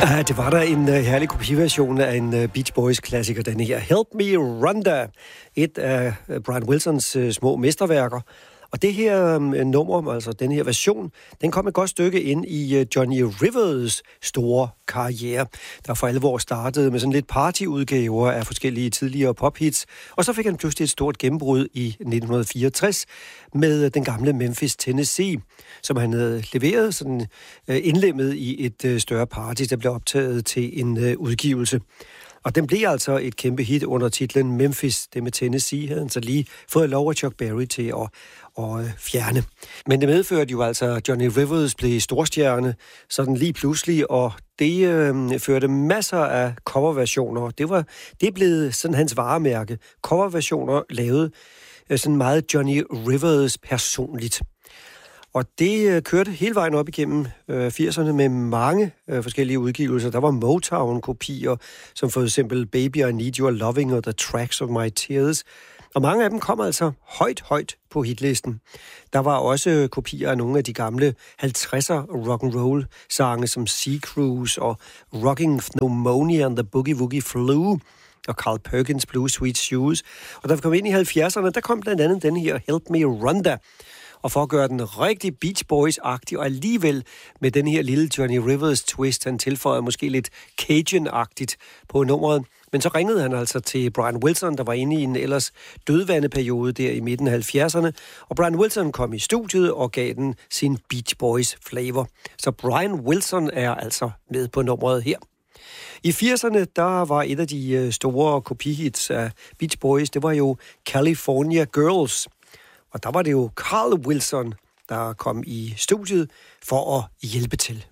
Ja, det var der en herlig kopiversion af en Beach Boys-klassiker, den her Help Me Rhonda, et af Brian Wilsons små mesterværker. Og det her nummer, altså den her version, den kom et godt stykke ind i Johnny Rivers store karriere, der for alvor startede med sådan lidt partyudgaver af forskellige tidligere pophits. Og så fik han pludselig et stort gennembrud i 1964 med den gamle Memphis, Tennessee, som han havde leveret sådan indlemmet i et større party, der blev optaget til en udgivelse. Og den blev altså et kæmpe hit under titlen Memphis. Det med Tennessee havde han så lige fået lov af Chuck Berry til at fjerne. Men det medførte jo altså, at Johnny Rivers blev storstjerne sådan lige pludselig, og det førte masser af coverversioner. Det er blevet sådan hans varemærke. Coverversioner lavet sådan meget Johnny Rivers personligt. Og det kørte hele vejen op igennem 80'erne med mange forskellige udgivelser. Der var Motown-kopier, som for eksempel Baby, I Need Your Loving og The Tracks of My Tears. Og mange af dem kom altså højt på hitlisten. Der var også kopier af nogle af de gamle 50'er rock'n'roll-sange som Sea Cruise og Rocking Pneumonia and the Boogie Woogie Flu og Carl Perkins Blue Sweet Shoes. Og da vi kom ind i 70'erne, der kom blandt andet den her Help Me Rhonda. Og for at gøre den rigtig Beach Boys-agtig, og alligevel med den her lille Johnny Rivers twist, han tilføjede måske lidt Cajun-agtigt på nummeret. Men så ringede han altså til Brian Wilson, der var inde i en ellers dødvandeperiode der i midten af 70'erne. Og Brian Wilson kom i studiet og gav den sin Beach Boys-flavor. Så Brian Wilson er altså med på nummeret her. I 80'erne, der var et af de store kopihits af Beach Boys, det var jo California Girls. Og der var det jo Carl Wilson, der kom i studiet for at hjælpe til.